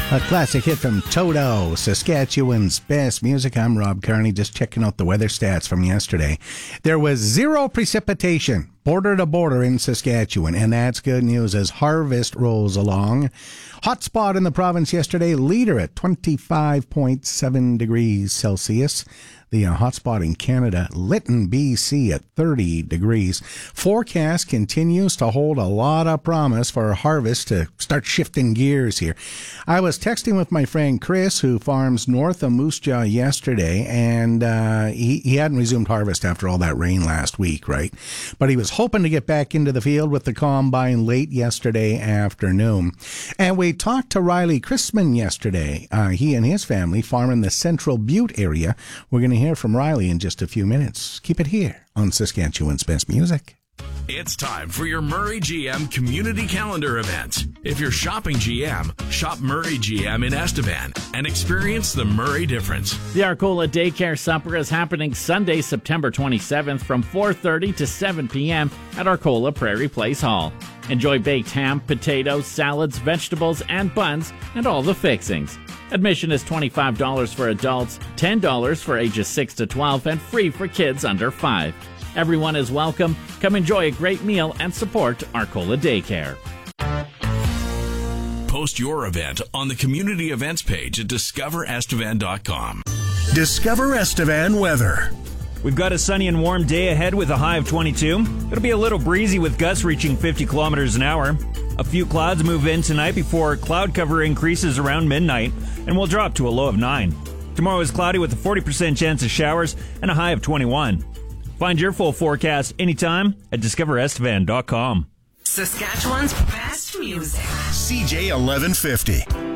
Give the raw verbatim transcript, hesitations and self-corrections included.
A classic hit from Toto, Saskatchewan's best music. I'm Rob Carney, just checking out the weather stats from yesterday. There was zero precipitation, border to border in Saskatchewan, and that's good news as harvest rolls along. Hot spot in the province yesterday, Leader at twenty-five point seven degrees Celsius. The uh, hot spot in Canada, Lytton, B C at thirty degrees. Forecast continues to hold a lot of promise for harvest to start shifting gears here. I was texting with my friend Chris, who farms north of Moose Jaw yesterday, and uh, he, he hadn't resumed harvest after all that rain last week, right? But he was hoping to get back into the field with the combine late yesterday afternoon. And we talked to Riley Christman yesterday. Uh, he and his family farm in the Central Butte area. We're going to hear from Riley in just a few minutes. Keep it here on Saskatchewan's Best Music. It's time for your Murray G M Community Calendar event. If you're shopping G M, shop Murray G M in Estevan and experience the Murray difference. The Arcola Daycare Supper is happening Sunday, September twenty-seventh from four thirty to seven p.m. at Arcola Prairie Place Hall. Enjoy baked ham, potatoes, salads, vegetables, and buns, and all the fixings. Admission is twenty-five dollars for adults, ten dollars for ages six to twelve, and free for kids under five. Everyone is welcome. Come enjoy a great meal and support Arcola Daycare. Post your event on the community events page at discover estevan dot com. Discover Estevan weather. We've got a sunny and warm day ahead with a high of twenty-two. It'll be a little breezy with gusts reaching fifty kilometers an hour. A few clouds move in tonight before cloud cover increases around midnight and will drop to a low of nine. Tomorrow is cloudy with a forty percent chance of showers and a high of twenty-one. Find your full forecast anytime at discover estevan dot com. Saskatchewan's best music. C J eleven fifty.